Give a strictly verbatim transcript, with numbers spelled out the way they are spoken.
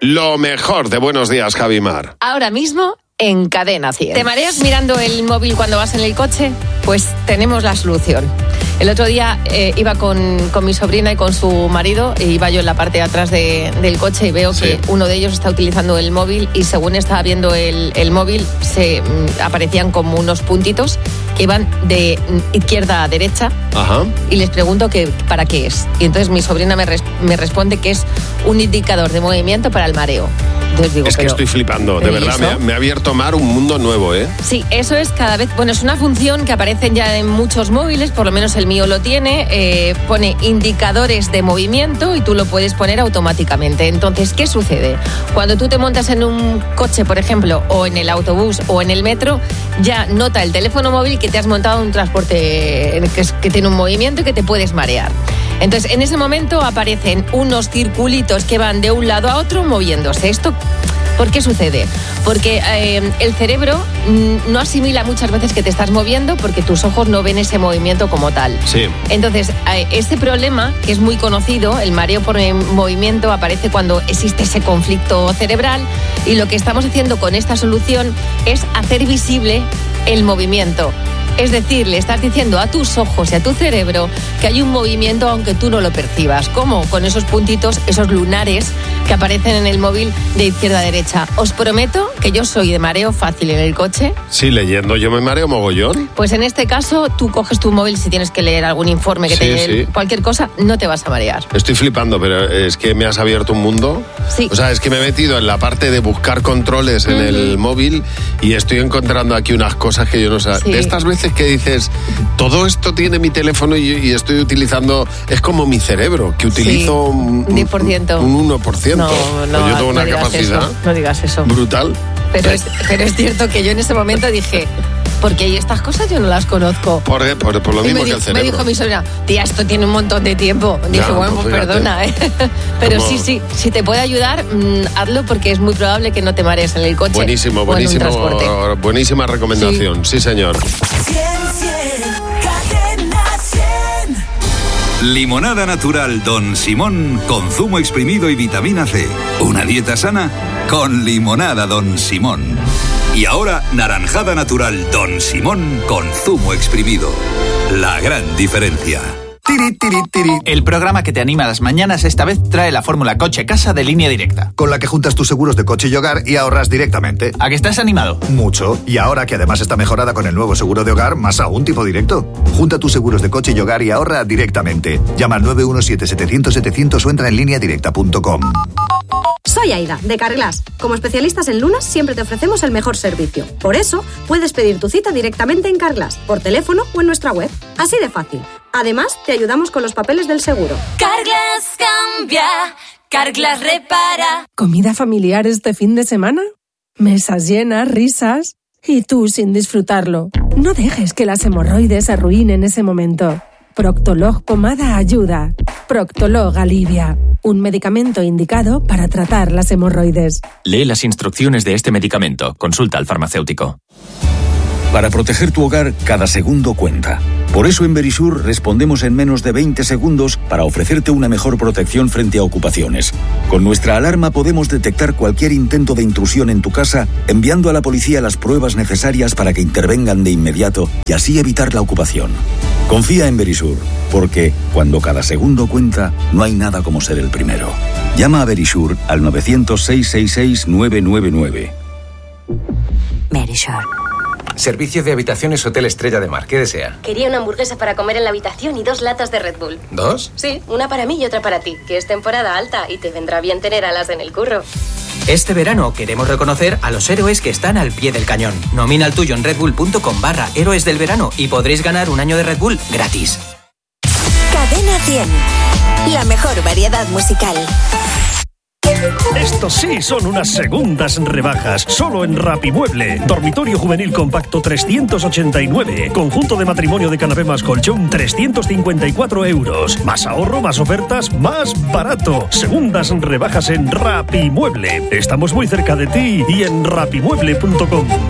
Lo mejor de Buenos Días, Javimar. Ahora mismo en Cadena cien. ¿Te mareas mirando el móvil cuando vas en el coche? Pues tenemos la solución. El otro día eh, iba con, con mi sobrina y con su marido, e iba yo en la parte de atrás de, del coche y veo sí. que uno de ellos está utilizando el móvil y según estaba viendo el, el móvil se mm, aparecían como unos puntitos que iban de izquierda a derecha. Ajá. Y les pregunto que para qué es. Y entonces mi sobrina me, res, me responde que es un indicador de movimiento para el mareo. Entonces digo, es que estoy flipando, de verdad, me ha, me ha abierto Mar un mundo nuevo, ¿eh? Sí, eso es cada vez, bueno, es una función que aparece ya en muchos móviles, por lo menos el mío lo tiene, eh, pone indicadores de movimiento y tú lo puedes poner automáticamente. Entonces, ¿qué sucede? Cuando tú te montas en un coche, por ejemplo, o en el autobús o en el metro, ya nota el teléfono móvil que te has montado en un transporte que, es, que tiene un movimiento y que te puedes marear. Entonces, en ese momento aparecen unos circulitos que van de un lado a otro moviéndose. ¿Esto por qué sucede? Porque eh, el cerebro no asimila muchas veces que te estás moviendo porque tus ojos no ven ese movimiento como tal. Sí. Entonces, eh, este problema, que es muy conocido, el mareo por movimiento, aparece cuando existe ese conflicto cerebral y lo que estamos haciendo con esta solución es hacer visible el movimiento. Es decir, le estás diciendo a tus ojos y a tu cerebro que hay un movimiento aunque tú no lo percibas. ¿Cómo? Con esos puntitos, esos lunares que aparecen en el móvil de izquierda a derecha. Os prometo que yo soy de mareo fácil en el coche. Sí, leyendo yo me mareo mogollón. Pues en este caso, tú coges tu móvil si tienes que leer algún informe que sí, te dé sí. cualquier cosa, no te vas a marear. Estoy flipando, pero es que me has abierto un mundo. Sí. O sea, es que me he metido en la parte de buscar controles en mm. el móvil y estoy encontrando aquí unas cosas que yo no sé. Sí. De estas veces que dices, todo esto tiene mi teléfono y, y estoy utilizando, es como mi cerebro, que utilizo sí, un, diez por ciento. un uno por ciento. No, no, pues yo tengo no una capacidad eso, no digas eso. brutal. Pero es, pero es cierto que yo en ese momento dije, porque estas cosas yo no las conozco. Por, por, por lo mismo me que di, el cerebro. Me dijo mi sobrina, tía, esto tiene un montón de tiempo. Dije, ya, bueno, pues perdona, ¿eh? Pero ¿cómo? sí, sí, si te puede ayudar, mmm, hazlo porque es muy probable que no te marees en el coche. Buenísimo, buenísimo, buenísima recomendación, sí, sí señor. Limonada natural Don Simón con zumo exprimido y vitamina C. Una dieta sana con limonada Don Simón. Y ahora naranjada natural Don Simón con zumo exprimido. La gran diferencia. Tiri, tiri, tiri. El programa que te anima a las mañanas esta vez trae la fórmula coche-casa de Línea Directa. Con la que juntas tus seguros de coche y hogar y ahorras directamente. ¿A que estás animado? Mucho. Y ahora que además está mejorada con el nuevo seguro de hogar, más aún tipo directo. Junta tus seguros de coche y hogar y ahorra directamente. Llama al nueve uno siete, setecientos, setecientos o entra en línea directa punto com. Soy Aida, de Carglass. Como especialistas en lunas, siempre te ofrecemos el mejor servicio. Por eso, puedes pedir tu cita directamente en Carglass, por teléfono o en nuestra web. Así de fácil. Además, te ayudamos con los papeles del seguro. Carglass cambia, Carglass repara. ¿Comida familiar este fin de semana? Mesas llenas, risas y tú sin disfrutarlo. No dejes que las hemorroides arruinen ese momento. Proctolog Pomada ayuda. Proctolog alivia. Un medicamento indicado para tratar las hemorroides. Lee las instrucciones de este medicamento. Consulta al farmacéutico. Para proteger tu hogar, cada segundo cuenta. Por eso en Verisur respondemos en menos de veinte segundos para ofrecerte una mejor protección frente a ocupaciones. Con nuestra alarma podemos detectar cualquier intento de intrusión en tu casa, enviando a la policía las pruebas necesarias para que intervengan de inmediato y así evitar la ocupación. Confía en Verisur, porque cuando cada segundo cuenta, no hay nada como ser el primero. Llama a Verisur al nueve cero cero, seis seis seis, nueve nueve nueve. Verisur. Servicio de habitaciones Hotel Estrella de Mar. ¿Qué desea? Quería una hamburguesa para comer en la habitación y dos latas de Red Bull. ¿Dos? Sí, una para mí y otra para ti, que es temporada alta y te vendrá bien tener alas en el curro. Este verano queremos reconocer a los héroes que están al pie del cañón. Nomina el tuyo en redbull.com barra héroes del verano y podréis ganar un año de Red Bull gratis. Cadena cien. La mejor variedad musical. Estos sí son unas segundas rebajas, solo en Rapimueble. Dormitorio juvenil compacto trescientos ochenta y nueve. Conjunto de matrimonio de canapé más colchón trescientos cincuenta y cuatro euros. Más ahorro, más ofertas, más barato. Segundas rebajas en Rapimueble. Estamos muy cerca de ti y en rapimueble punto com.